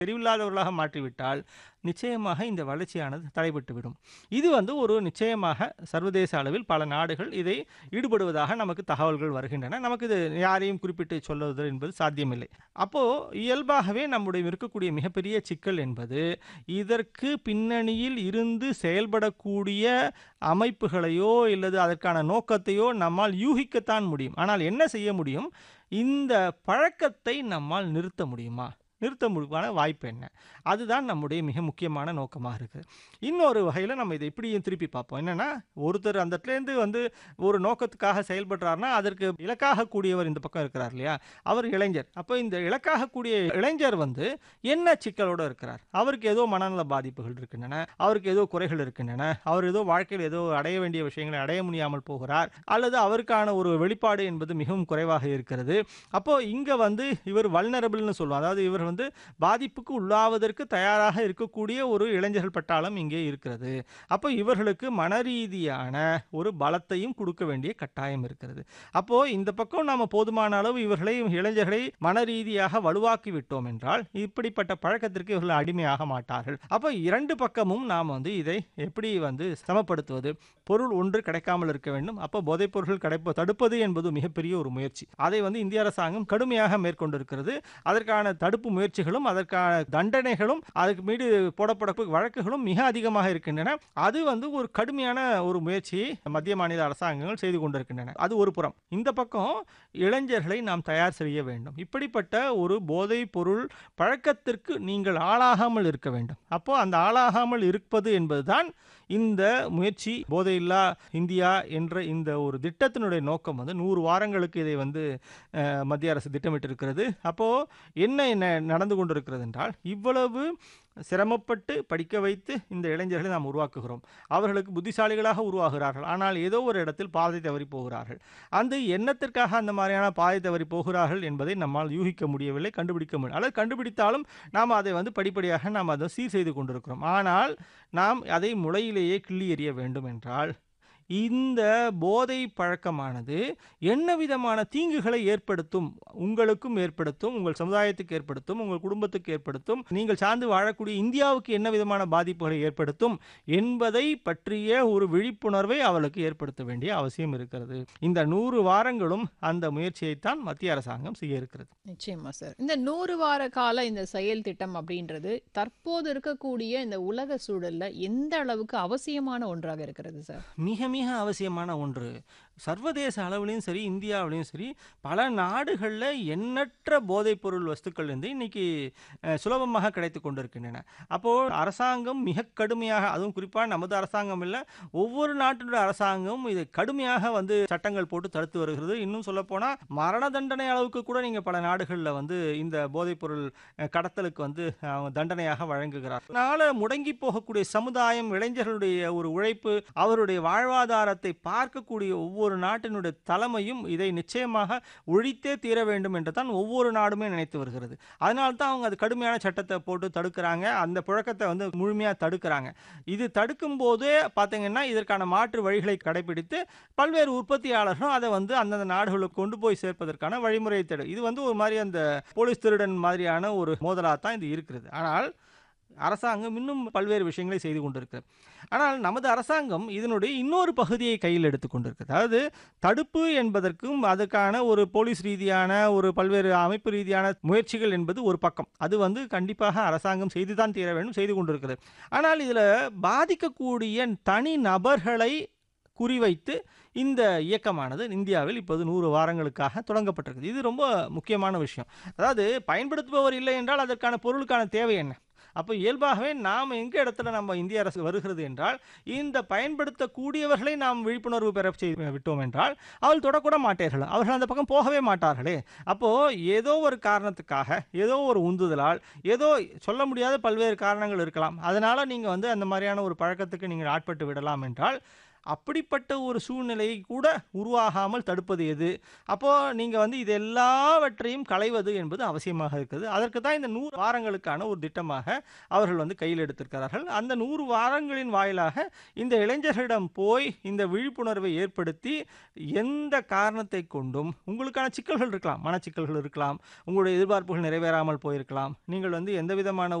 தெரிவில்லாதவர்களாக மாற்றிவிட்டால் நிச்சயமாக இந்த வளர்ச்சியானது தடைபட்டுவிடும். இது ஒரு நிச்சயமாக சர்வதேச அளவில் பல நாடுகள் இதை ஈடுபடுவதாக நமக்கு தகவல்கள் வருகின்றன. நமக்கு இது யாரையும் குறிப்பிட்டு சொல்வது என்பது சாத்தியமில்லை. அப்போ இயல்பாகவே நம்முடைய இருக்கக்கூடிய மிகப்பெரிய சிக்கல் என்பது இதற்கு பின்னணியில் இருந்து செயல்படக்கூடிய அமைப்புகளையோ இல்லது அதற்கான நோக்கத்தையோ நம்மால் யூகிக்கத்தான் முடியும். ஆனால் என்ன செய்ய முடியும்? இந்த பழக்கத்தை நம்மால் நிறுத்த முடியுமா? நிறுத்த முடிவான வாய்ப்பு என்ன? அதுதான் நம்முடைய மிக முக்கியமான நோக்கமாக இருக்குது. இன்னொரு வகையில் நம்ம இதை இப்படியும் திருப்பி பார்ப்போம். என்னென்னா, ஒருத்தர் அந்த இடத்துலேருந்து ஒரு நோக்கத்துக்காக செயல்படுறாருன்னா அதற்கு இலக்காக கூடியவர் இந்த பக்கம் இருக்கிறார் இல்லையா? அவர் இளைஞர். அப்போ இந்த இலக்காக கூடிய இளைஞர் என்ன சிக்கலோடு இருக்கிறார்? அவருக்கு ஏதோ மனநல பாதிப்புகள் இருக்கின்றன, அவருக்கு ஏதோ குறைகள் இருக்கின்றன, அவர் ஏதோ வாழ்க்கையில் ஏதோ அடைய வேண்டிய விஷயங்களை அடைய முடியாமல் போகிறார், அல்லது அவருக்கான ஒரு வெளிப்பாடு என்பது மிகவும் குறைவாக இருக்கிறது. அப்போ இங்கே இவர் வல்னரபிள்னு சொல்லுவோம். அதாவது இவர் பாதிப்புக்கு உள்ளாவதற்கு தயாராக இருக்கக்கூடிய ஒரு இளைஞர்கள் பட்டாளம் இங்கே இருக்கிறது. அப்போ இவர்களுக்கு மனரீதியான ஒரு பலத்தையும் கொடுக்க வேண்டிய கட்டாயம் இருக்கிறது. அப்போ இந்த பக்கம் நாம போதுமான அளவு இளைஞர்களை மனரீதியாக வலுவாக்கி விட்டோம் என்றால் இப்படிப்பட்ட பழக்கத்திற்கு இவர்கள் அடிமையாக மாட்டார்கள். அப்போ இரண்டு பக்கமும் நாம் இதை எப்படி சமப்படுத்துவது? பொருள் ஒன்று கிடைக்காமல் இருக்க வேண்டும். அப்போ போதைப் பொருட்கள் தடுப்பது என்பது மிகப்பெரிய ஒரு முயற்சி. அதை இந்திய அரசாங்கம் கடுமையாக மேற்கொண்டிருக்கிறது. அதற்கான தடுப்பு முயற்சிகளும் அதற்கான தண்டனைகளும் அதுக்கு மீது போடப்படக்கூடிய வழக்குகளும் மிக அதிகமாக இருக்கின்றன. அது ஒரு கடுமையான ஒரு முயற்சியை மத்திய மாநில அரசாங்கங்கள் செய்து கொண்டிருக்கின்றன. அது ஒரு புறம். இந்த பக்கம் இளைஞர்களை நாம் தயார் செய்ய வேண்டும். இப்படிப்பட்ட ஒரு போதைப் பொருள் பழக்கத்திற்கு நீங்கள் ஆளாகாமல் இருக்க வேண்டும். அப்போ அந்த ஆளாகாமல் இருப்பது என்பதுதான் இந்த முயற்சி போதையில்லா இந்தியா என்ற இந்த ஒரு திட்டத்தினுடைய நோக்கம் 100 வாரங்களுக்கு இதை மத்திய அரசு திட்டமிட்டிருக்கிறது. அப்போ என்ன நடந்து கொண்டிருக்கிறது என்றால், இவ்வளவு சிரமப்பட்டு படிக்க வைத்து இந்த இளைஞர்களை நாம் உருவாக்குகிறோம். அவர்களுக்கு புத்திசாலிகளாக உருவாகிறார்கள். ஆனால் ஏதோ ஒரு இடத்தில் பாதை தவறி போகிறார்கள். அந்த எண்ணத்திற்காக அந்த மாதிரியான பாதை தவறி போகிறார்கள் என்பதை நம்மால் யூகிக்க முடியவில்லை, கண்டுபிடிக்க முடியும். அல்லது கண்டுபிடித்தாலும் நாம் அதை படிப்படியாக நாம் அதை சீர் செய்து கொண்டிருக்கிறோம். ஆனால் நாம் அதை முளையிலேயே கிள்ளி எறிய வேண்டும் என்றால் இந்த போதை பழக்கமானது என்ன விதமான தீங்குகளை ஏற்படுத்தும்? உங்களுக்கும் ஏற்படுத்தும், உங்கள் சமுதாயத்துக்கு ஏற்படுத்தும், உங்கள் குடும்பத்துக்கு ஏற்படுத்தும், நீங்கள் சார்ந்து வாழக்கூடிய இந்தியாவுக்கு என்ன விதமான பாதிப்புகளை ஏற்படுத்தும் என்பதை பற்றிய ஒரு விழிப்புணர்வை அவளுக்கு ஏற்படுத்த வேண்டிய அவசியம் இருக்கிறது. இந்த 100 வாரங்களும் அந்த முயற்சியைத்தான் மத்திய அரசாங்கம் செய்ய இருக்கிறது. நிச்சயமா சார். இந்த 100 வார கால இந்த செயல் திட்டம் அப்படின்றது தற்போது இருக்கக்கூடிய இந்த உலக சூழல்ல எந்த அளவுக்கு அவசியமான ஒன்றாக இருக்கிறது சார்? மிக மிக அவசியமான ஒன்று. சர்வதேச அளவிலையும் சரி, இந்தியாவிலையும் சரி, பல நாடுகளில் எண்ணற்ற போதைப் பொருள் வஸ்துக்கள் இன்னைக்கு சுலபமாக கிடைத்து கொண்டிருக்கின்றன. அப்போது அரசாங்கம் மிக கடுமையாக, அதுவும் குறிப்பாக நமது அரசாங்கம் இல்லை, ஒவ்வொரு நாட்டினுடைய அரசாங்கமும் இதை கடுமையாக சட்டங்கள் போட்டு தடுத்து வருகிறது. இன்னும் சொல்லப்போனால் மரண தண்டனை அளவுக்கு கூட நீங்கள் பல நாடுகளில் இந்த போதைப் பொருள் கடத்தலுக்கு தண்டனையாக வழங்குகிறார். அதனால முடங்கி போகக்கூடிய சமுதாயம், இளைஞர்களுடைய ஒரு உழைப்பு, அவருடைய வாழ்வாதாரத்தை பார்க்கக்கூடிய ஒவ்வொரு நாட்டினுடைய தலைமையும் இதை நிச்சயமாக ஒழித்தே தீர வேண்டும் என்று தான் ஒவ்வொரு நாடுமே நினைத்து வருகிறது. அதனால தான் அவங்க அது கடுமையான சட்டத்தை போட்டு தடுக்கிறாங்க, அந்த புழக்கத்தை முழுமையாக தடுக்கிறாங்க. இது தடுக்கும் போதே பார்த்தீங்கன்னா இதற்கான மாற்று வழிகளை கடைபிடித்து பல்வேறு உற்பத்தியாளர்களும் அதை அந்தந்த நாடுகளுக்கு கொண்டு போய் சேர்ப்பதற்கான வழிமுறையை தேடும். இது ஒரு மாதிரி அந்த போலீஸ் திருடன் மாதிரியான ஒரு மோதலாக தான் இது இருக்கிறது. ஆனால் அரசாங்கம் இன்னும் பல்வேறு விஷயங்களை செய்து கொண்டிருக்கிறது. ஆனால் நமது அரசாங்கம் இதனுடைய இன்னொரு பகுதியை கையில் எடுத்துக்கொண்டிருக்கிறது. அதாவது தடுப்பு என்பதற்கும் அதுக்கான ஒரு போலீஸ் ரீதியான ஒரு பல்வேறு அமைப்பு ரீதியான முயற்சிகள் என்பது ஒரு பக்கம். அது கண்டிப்பாக அரசாங்கம் செய்துதான் தீர வேண்டும், செய்து கொண்டிருக்கிறது. ஆனால் இதில் பாதிக்கக்கூடிய தனி நபர்களை குறிவைத்து இந்த இயக்கமானது இந்தியாவில் இப்போது 100 வாரங்களுக்காக தொடங்கப்பட்டிருக்குது. இது ரொம்ப முக்கியமான விஷயம். அதாவது பயன்படுத்துபவர் இல்லை என்றால் அதற்கான பொருளுக்கான தேவை என்ன? அப்போ இயல்பாகவே நாம் எங்கே இடத்துல நம்ம இந்திய அரசு வருகிறது என்றால், இந்த பயன்படுத்தக்கூடியவர்களை நாம் விழிப்புணர்வு பெற செய்து விட்டோம் என்றால் அவள் தொடக்கூட மாட்டார்கள், அவர்கள் அந்த பக்கம் போகவே மாட்டார்களே. அப்போது ஏதோ ஒரு காரணத்துக்காக, ஏதோ ஒரு உந்துதலால், ஏதோ சொல்ல முடியாத பல்வேறு காரணங்கள் இருக்கலாம், அதனால் நீங்கள் அந்த மாதிரியான ஒரு பழக்கத்துக்கு நீங்கள் ஆட்பட்டு விடலாம் என்றால் அப்படிப்பட்ட ஒரு சூழ்நிலையை கூட உருவாகாமல் தடுப்பது எது? அப்போ நீங்க வந்து இது எல்லாவற்றையும் களைவது என்பது அவசியமாக இருக்குது. அதற்கு தான் இந்த 100 வாரங்களுக்கான ஒரு திட்டமாக அவர்கள் வந்து கையில் எடுத்திருக்கிறார்கள். அந்த 100 வாரங்களின் வாயிலாக இந்த இளைஞர்களிடம் போய் இந்த விழிப்புணர்வை ஏற்படுத்தி, எந்த காரணத்தை கொண்டும் உங்களுக்கான சிக்கல்கள் இருக்கலாம். மனச்சிக்கல்கள் இருக்கலாம். உங்களுடைய எதிர்பார்ப்புகள் நிறைவேறாமல் போயிருக்கலாம். நீங்கள் வந்து எந்த விதமான